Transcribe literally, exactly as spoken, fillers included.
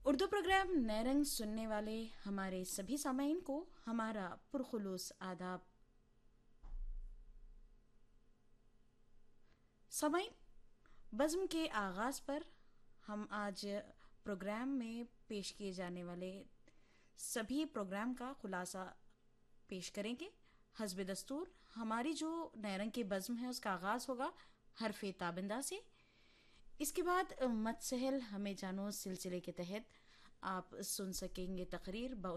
Urdu programme नए रंग सुनने वाले हमारे सभी सामाइन को हमारा पुरखुलूस आदाब। सामाइन, बज़्म के आगाज़ पर हम आज प्रोग्राम में पेश किए जाने वाले सभी प्रोग्राम का खुलासा पेश करेंगे। हस्ब दस्तूर हमारी जो नए रंग की बज़्म है उसका आगाज़ होगा हरफ़े ताबिंदा से। इसके बाद मत सहल हमें जानो सिलसिले के तहत आप सुन सकेंगे तकरीर